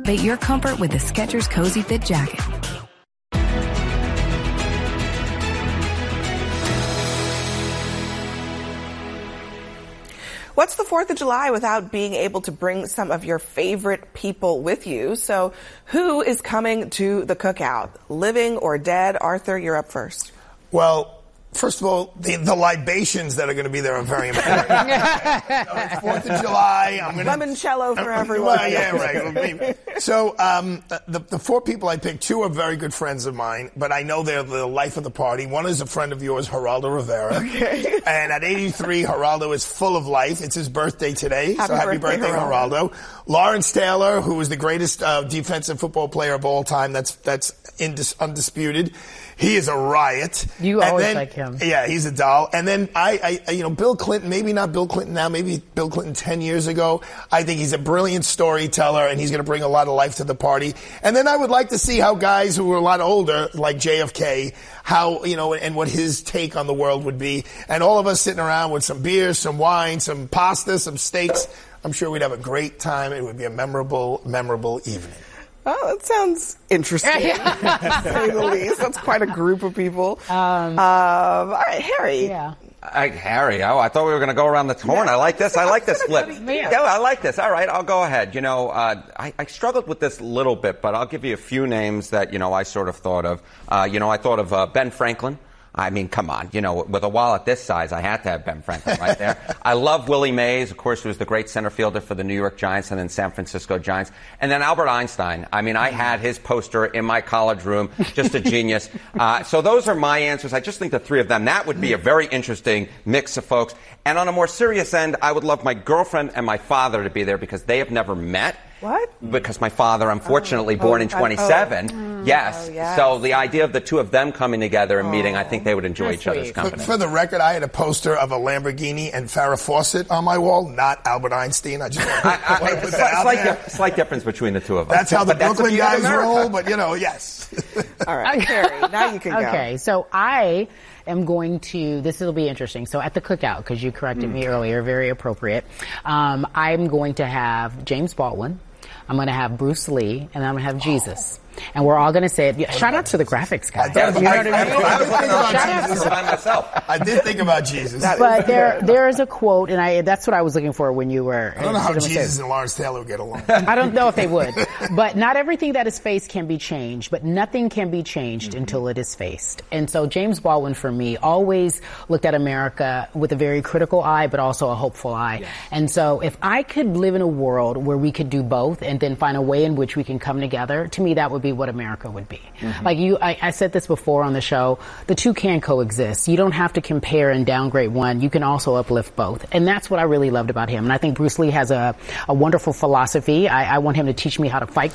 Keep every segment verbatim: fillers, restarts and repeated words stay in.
Elevate your comfort with the Skechers Cozy Fit Jacket. What's the fourth of July without being able to bring some of your favorite people with you? So who is coming to the cookout? Living or dead? Arthur, you're up first. Well, first of all, the, the libations that are going to be there are very important. So it's fourth of July. I'm gonna, Limoncello for I'm, everyone. Well, yeah, right. So um, the, the four people I picked, two are very good friends of mine, but I know they're the life of the party. One is a friend of yours, Geraldo Rivera. Okay. And at eighty-three, Geraldo is full of life. It's his birthday today. Happy so happy birthday, birthday Geraldo. Lawrence Taylor, who is the greatest uh, defensive football player of all time. That's, that's indis- undisputed. He is a riot. You and always then, like him. Yeah, he's a doll. And then I, I, you know, Bill Clinton, maybe not Bill Clinton now, maybe Bill Clinton ten years ago. I think he's a brilliant storyteller and he's going to bring a lot of life to the party. And then I would like to see how guys who are a lot older, like J F K, how, you know, and what his take on the world would be. And all of us sitting around with some beers, some wine, some pasta, some steaks. I'm sure we'd have a great time. It would be a memorable, memorable evening. Oh, that sounds interesting, to say the least. That's quite a group of people. Um, um, all right, Harry. Yeah. I, Harry, oh, I thought we were going to go around the horn. Yeah, I like this. I like this flip. Yeah. Yeah, I like this. All right, I'll go ahead. You know, uh, I, I struggled with this a little bit, but I'll give you a few names that, you know, I sort of thought of. Uh, you know, I thought of uh, Ben Franklin. I mean, come on. You know, with a wallet this size, I had to have Ben Franklin right there. I love Willie Mays, of course, who was the great center fielder for the New York Giants and then San Francisco Giants. And then Albert Einstein. I mean, I had his poster in my college room. Just a genius. Uh, so those are my answers. I just think the three of them, that would be a very interesting mix of folks. And on a more serious end, I would love my girlfriend and my father to be there because they have never met. What? Because my father, unfortunately, oh, born oh, in twenty-seven. Oh. Yes. Oh, yes. So the idea of the two of them coming together and oh. meeting, I think they would enjoy That's each other's sweet. company. For, for the record, I had a poster of a Lamborghini and Farrah Fawcett on my wall, not Albert Einstein. I just want to, I, I, want to put slight, that out slight, there. di- slight difference between the two of us. That's how the But that's Brooklyn beauty of guys America. roll, but, you know, yes. All right, Harry, now you can go. Okay, so I am going to, this will be interesting. So at the cookout, because you corrected mm. me earlier, very appropriate, um, I'm going to have James Baldwin. I'm going to have Bruce Lee, and I'm going to have Jesus. And we're all going to say it. Shout out to the graphics guy. I, You know what I mean? I, I was thinking about Shout out Jesus. to- by myself. I did think about Jesus. But there, there is a quote, and I, that's what I was looking for when you were. I don't know how Jesus and Lawrence Taylor would get along. I don't know if they would. But not everything that is faced can be changed, but nothing can be changed mm-hmm. until it is faced. And so James Baldwin, for me, always looked at America with a very critical eye, but also a hopeful eye. Yes. And so if I could live in a world where we could do both and then find a way in which we can come together, to me, that would be what America would be. Mm-hmm. Like you, I, I said this before on the show, the two can coexist. You don't have to compare and downgrade one. You can also uplift both. And that's what I really loved about him. And I think Bruce Lee has a, a wonderful philosophy. I, I want him to teach me how to fight.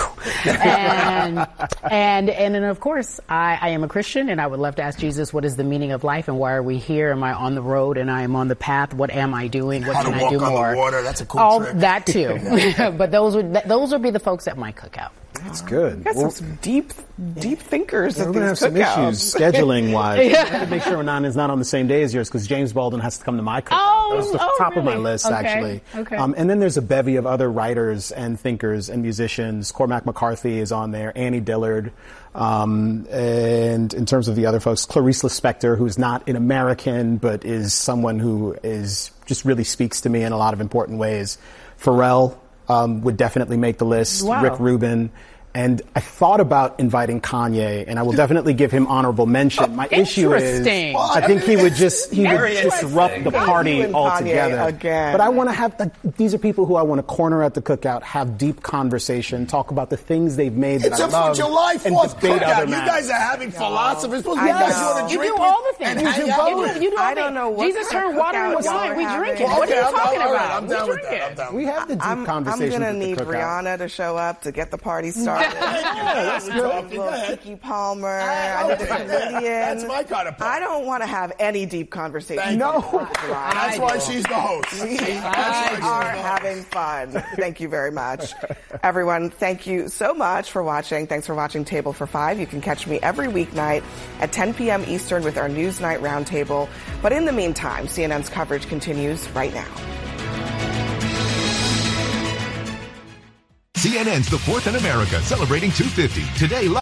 and, and, and then of course, I, I am a Christian and I would love to ask Jesus, what is the meaning of life and why are we here? Am I on the road and I am on the path? What am I doing? What how can to I walk do on more? The water. That's a cool All trick. that too. But those would, those would be the folks at my cookout. That's good. You got Well, some deep, deep thinkers yeah, at we're going to these have some cookouts. issues scheduling wise. yeah. We have to make sure Renan is not on the same day as yours because James Baldwin has to come to my cookout. Oh, that was the oh, top really? of my list, okay. actually. Okay. Um, and then there's a bevy of other writers and thinkers and musicians. Cormac McCarthy is on there, Annie Dillard. Um, and in terms of the other folks, Clarice Lispector, who's not an American, but is someone who is just really speaks to me in a lot of important ways. Pharrell um, would definitely make the list. Wow. Rick Rubin. And I thought about inviting Kanye, and I will definitely give him honorable mention. My issue is, Interesting. I think he would just he would Very disrupt the interesting. party You and Kanye altogether. again. But I want to have like, these are people who I want to corner at the cookout, have deep conversation, talk about the things they've made that It's I a love, July and fourth debate cookout. other You matters. guys are having philosophers. You I guys know. want to You drink do all the with things. and You hang do, out you with? do, you do all I the don't know things. what Jesus kind of turned water cookout into y'all wine. are We having. drink it. Well, What okay, are you I'm, talking all right, about? I'm We down with drink that. I'm it. down We with have the deep I'm, I'm conversations going to at the need cookout. Rihanna to show up to get the party started. Yeah, that's good. Go ahead. Keke Palmer. I need a comedian. That's my kind of party. I don't want to have any deep conversation. Thank No. you. That's why she's the host. We That's why she's are the host. having fun. Thank you very much. Everyone, thank you so much for watching. Thanks for watching Table for Five. You can catch me every weeknight at ten p.m. Eastern with our Newsnight Roundtable. But in the meantime, C N N's coverage continues right now. C N N's The Fourth in America, celebrating two fifty. Today, live.